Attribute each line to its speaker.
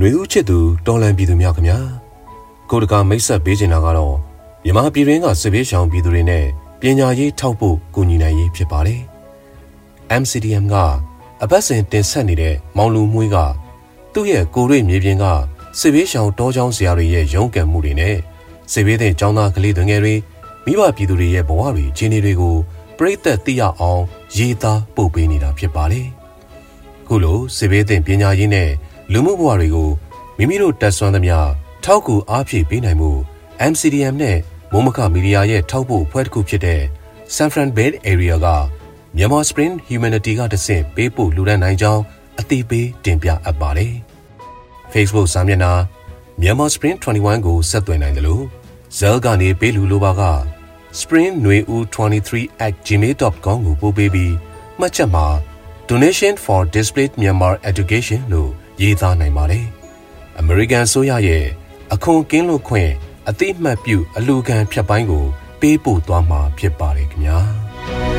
Speaker 1: နှွေဦးချစ်သူတော်လန်ပြည်သူများခင်ဗျာကိုတကာမိတ်ဆက်ပေးချင်တာကတော့မြန်မာပြည်တွင်းကစစ်ဘေးရှောင်ပြည်သူတွေနဲ့ပညာရေးထောက်ဖို့ကူညီနိုင်ရေးဖြစ်ပါတယ် MCDM ကအပတ်စဉ်တင်ဆက်နေတဲ့မောင်လူမွေးကသူ့ရဲ့ကိုရိမြေပြင်ကစစ်ဘေးရှောင်တောကျောင်းဆရာတွေရဲ့ရုန်းကန်မှုတွေနဲ့စစ်ဘေးတဲ့ကျောင်းသားကလေးတွေငယ်တွေမိဘပြည်သူတွေရဲ့ဘဝတွေအခြေအနေတွေကိုပြည်သက်သိရအောင်ရေးသားပို့ပေးနေတာဖြစ်ပါတယ်ခုလိုစစ်ဘေးတဲ့ပညာရေးနဲ့လူမှုဘဝတွေကိုမိမိတို့တက်ဆွမ်းသမျှထောက်ကူအားဖြည့်ပေးနိုင်မှု MCDM နဲ့မိုးမခမီဒီယာရဲ့ထောက်ပို့ဖွဲ့တစ်ခုဖြစ်တဲ့ San Fran Bay Area ကMyanmar Spring Humanity ကတဆင့်ပေးပို့လူဒန်းနိုင်ကြောင်းအသိပေးတင်ပြအပ်ပါတယ်။ Facebook စာမျက်နှာ Myanmar Spring 21ကိုဆက်သွယ်နိုင်တယ်လို့ Zell ကနေပေးလူလိုပါက spring23@gmail.com ကိုပို့ပေးပြီးမှတ်ချက်မှာ Donation for Displaced Myanmar Education လို့ရေးသားနိုင်ပါတယ်။ American ဆိုရရဲ့အခွန်ကင်းလွတ်ခွင့်အသိမှတ်ပြုအလူခံဖြတ်ပိုင်းကိုပေးပို့သွားမှာဖြစ်ပါတယ်ခင်ဗျာ။